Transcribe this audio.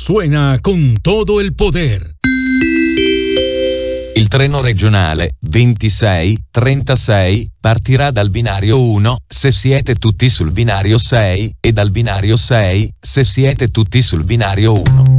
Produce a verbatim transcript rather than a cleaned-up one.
suena con todo el poder. Il treno regionale ventisei trentasei partirà dal binario uno se siete tutti sul binario sei e dal binario sei se siete tutti sul binario uno.